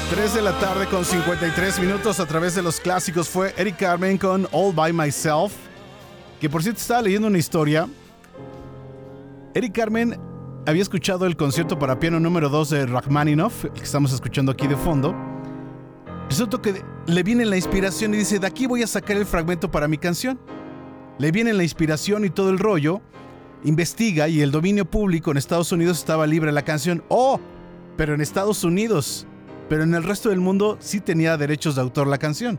3 de la tarde con 53 minutos a través de los clásicos. Fue Eric Carmen con All By Myself. Que por cierto estaba leyendo una historia. Eric Carmen había escuchado el concierto para piano número 2 de Rachmaninoff, el que estamos escuchando aquí de fondo. Resulta que le viene la inspiración y dice, de aquí voy a sacar el fragmento para mi canción. Le viene la inspiración y todo el rollo. Investiga y el dominio público en Estados Unidos estaba libre la canción. ¡Oh! Pero en Estados Unidos. Pero en el resto del mundo sí tenía derechos de autor la canción.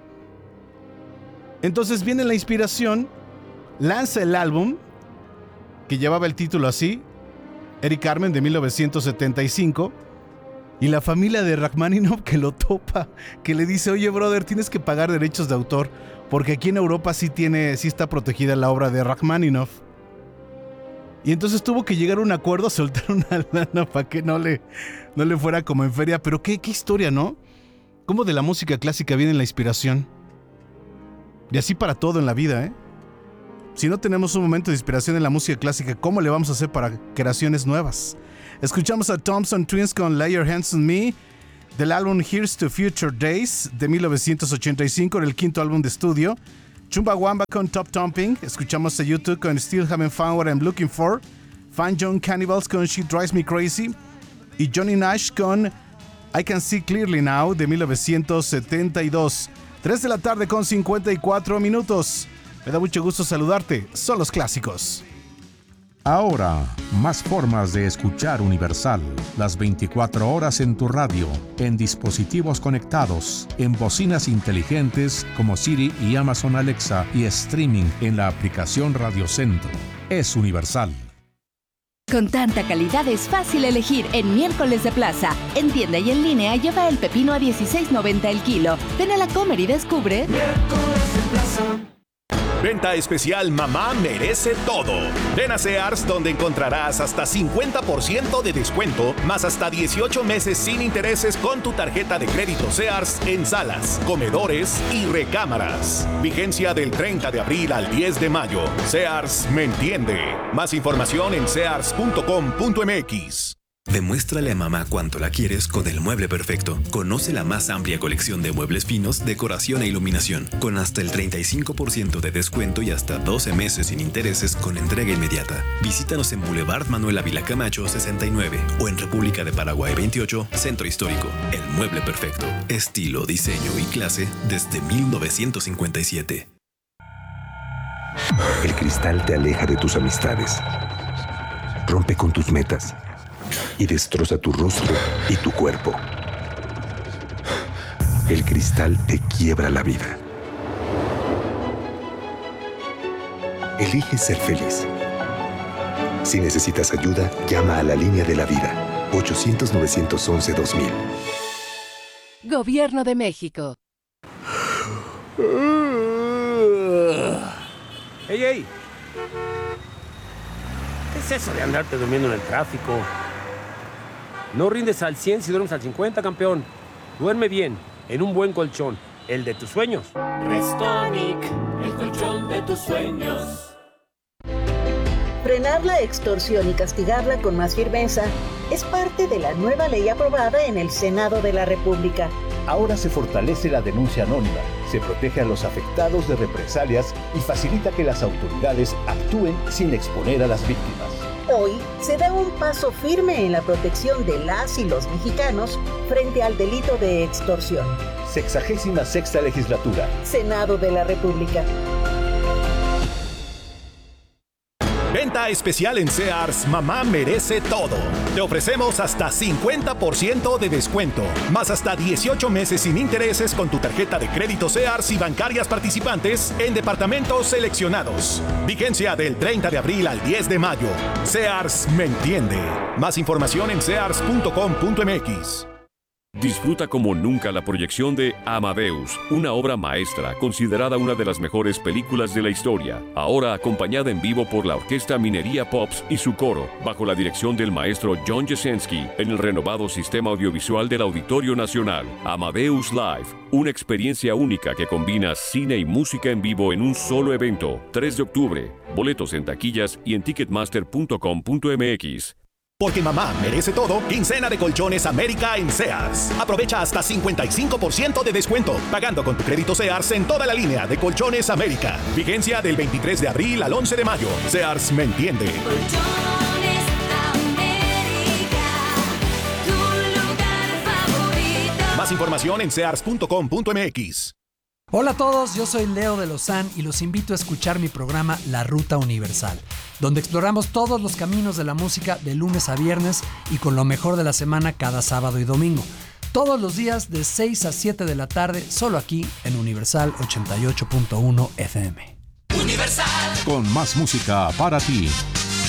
Entonces viene la inspiración, lanza el álbum, que llevaba el título así, Eric Carmen de 1975, y la familia de Rachmaninoff que lo topa, que le dice, oye brother, tienes que pagar derechos de autor, porque aquí en Europa sí está protegida la obra de Rachmaninoff. Y entonces tuvo que llegar a un acuerdo, soltar una lana para que no le fuera como en feria. Pero qué historia, ¿no? Cómo de la música clásica viene la inspiración. Y así para todo en la vida, ¿eh? Si no tenemos un momento de inspiración en la música clásica, ¿cómo le vamos a hacer para creaciones nuevas? Escuchamos a Thompson Twins con Lay Your Hands on Me, del álbum Here's to Future Days de 1985, el quinto álbum de estudio. Chumbawamba con Top Thumping. Escuchamos a YouTube con Still Haven't Found What I'm Looking For. Fine Young Cannibals con She Drives Me Crazy. Y Johnny Nash con I Can See Clearly Now de 1972. 3 de la tarde con 54 minutos. Me da mucho gusto saludarte. Son los clásicos. Ahora, más formas de escuchar Universal. Las 24 horas en tu radio, en dispositivos conectados, en bocinas inteligentes como Siri y Amazon Alexa y streaming en la aplicación Radio Centro. Es Universal. Con tanta calidad es fácil elegir en Miércoles de Plaza. En tienda y en línea lleva el pepino a $16.90 el kilo. Ven a la Comer y descubre Miércoles de Plaza. Venta especial Mamá Merece Todo. Ven a Sears, donde encontrarás hasta 50% de descuento, más hasta 18 meses sin intereses con tu tarjeta de crédito Sears en salas, comedores y recámaras. Vigencia del 30 de abril al 10 de mayo. Sears me entiende. Más información en sears.com.mx. Demuéstrale a mamá cuánto la quieres con el mueble perfecto. Conoce la más amplia colección de muebles finos, decoración e iluminación, con hasta el 35% de descuento y hasta 12 meses sin intereses con entrega inmediata. Visítanos en Boulevard Manuel Ávila Camacho 69 o en República de Paraguay 28, Centro Histórico. El mueble perfecto. Estilo, diseño y clase desde 1957. El cristal te aleja de tus amistades, rompe con tus metas y destroza tu rostro y tu cuerpo. El cristal te quiebra la vida. Elige ser feliz. Si necesitas ayuda, llama a la línea de la vida. 800-911-2000. Gobierno de México. ¡Ey, ey! ¿Qué es eso de andarte durmiendo en el tráfico? No rindes al 100 si duermes al 50, campeón. Duerme bien, en un buen colchón, el de tus sueños. Restonic, el colchón de tus sueños. Frenar la extorsión y castigarla con más firmeza es parte de la nueva ley aprobada en el Senado de la República. Ahora se fortalece la denuncia anónima, se protege a los afectados de represalias y facilita que las autoridades actúen sin exponer a las víctimas. Hoy se da un paso firme en la protección de las y los mexicanos frente al delito de extorsión. 66ª Legislatura. Senado de la República. Venta especial en Sears, Mamá Merece Todo. Te ofrecemos hasta 50% de descuento, más hasta 18 meses sin intereses con tu tarjeta de crédito Sears y bancarias participantes en departamentos seleccionados. Vigencia del 30 de abril al 10 de mayo. Sears me entiende. Más información en sears.com.mx. Disfruta como nunca la proyección de Amadeus, una obra maestra considerada una de las mejores películas de la historia, ahora acompañada en vivo por la Orquesta Minería Pops y su coro, bajo la dirección del maestro John Jasenski, en el renovado sistema audiovisual del Auditorio Nacional. Amadeus Live, una experiencia única que combina cine y música en vivo en un solo evento. 3 de octubre, boletos en taquillas y en ticketmaster.com.mx. Porque mamá merece todo, quincena de Colchones América en Sears. Aprovecha hasta 55% de descuento, pagando con tu crédito Sears en toda la línea de Colchones América. Vigencia del 23 de abril al 11 de mayo. Sears me entiende. Colchones América, tu lugar favorito. Más información en sears.com.mx. Hola a todos, yo soy Leo de Lozán y los invito a escuchar mi programa La Ruta Universal, donde exploramos todos los caminos de la música de lunes a viernes y con lo mejor de la semana cada sábado y domingo. Todos los días de 6 a 7 de la tarde, solo aquí en Universal 88.1 FM. Con más música para ti.